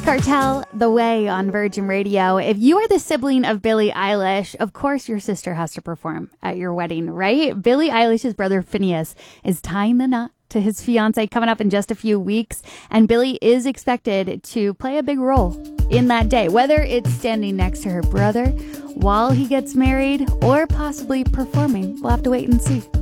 Cartel, The Way on Virgin Radio. If you are the sibling of Billie Eilish, of course your sister has to perform at your wedding, right? Billie Eilish's brother Phineas is tying the knot to his fiance coming up in just a few weeks, and Billie is expected to play a big role in that day, whether it's standing next to her brother while he gets married or possibly performing. We'll have to wait and see.